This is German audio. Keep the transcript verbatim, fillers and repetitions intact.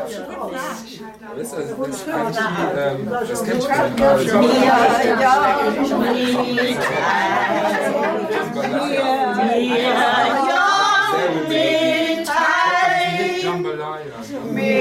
Das ist also das ist eigentlich die, ähm, das kennt schon. Ja, ja,